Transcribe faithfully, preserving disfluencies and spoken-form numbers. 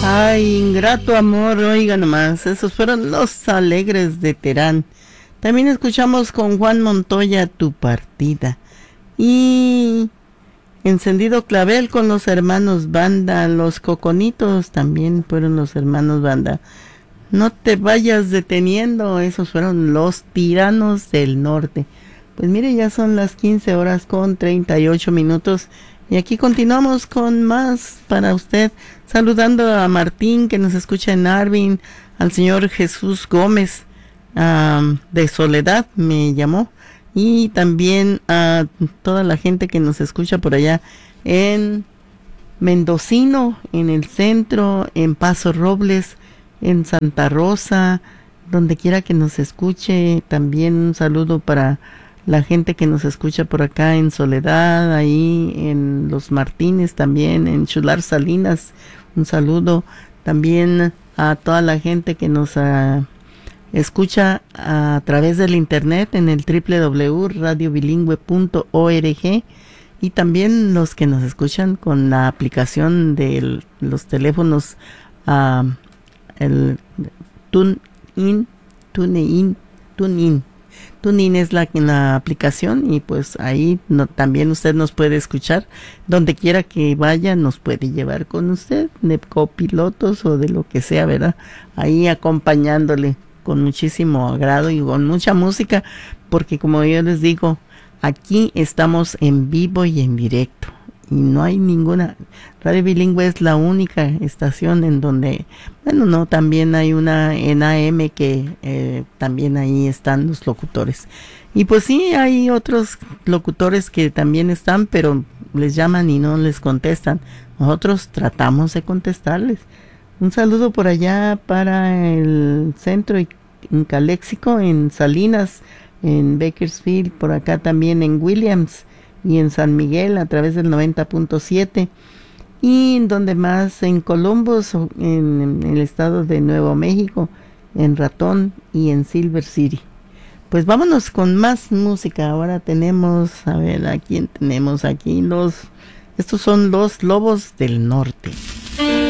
Ay, ingrato amor, oiga nomás, esos fueron Los Alegres de Terán. También escuchamos con Juan Montoya Tu Partida. Y Encendido Clavel con los hermanos Banda. Los Coconitos también fueron los hermanos Banda. No te vayas deteniendo, esos fueron Los Tiranos del Norte. Pues mire, ya son las quince horas con treinta y ocho minutos. Y aquí continuamos con más para usted, saludando a Martín que nos escucha en Arvin, al señor Jesús Gómez um, de Soledad me llamó, y también a toda la gente que nos escucha por allá en Mendocino, en el centro, en Paso Robles, en Santa Rosa, donde quiera que nos escuche. También un saludo para la gente que nos escucha por acá en Soledad, ahí en Los Martínez también, en Chular Salinas, un saludo también a toda la gente que nos uh, escucha a través del internet en el doble u doble u doble u punto radio bilingüe punto org, y también los que nos escuchan con la aplicación de los teléfonos, uh, el TuneIn, TuneIn, TuneIn. TuneIn es la, la aplicación, y pues ahí no, también usted nos puede escuchar donde quiera que vaya, nos puede llevar con usted de copilotos o de lo que sea, ¿verdad? Ahí acompañándole con muchísimo agrado y con mucha música, porque como yo les digo, aquí estamos en vivo y en directo, y no hay ninguna. Radio Bilingüe es la única estación en donde, bueno, no, también hay una en A M que eh, también ahí están los locutores. Y pues sí, hay otros locutores que también están, pero les llaman y no les contestan. Nosotros tratamos de contestarles. Un saludo por allá para el centro en Caléxico, en Salinas, en Bakersfield, por acá también en Williams y en San Miguel a través del noventa punto siete, y donde más en Columbus, en, en el estado de Nuevo México, en Ratón y en Silver City. Pues vámonos con más música. Ahora tenemos, a ver, ¿a quién tenemos aquí? Los, estos son Los Lobos del Norte.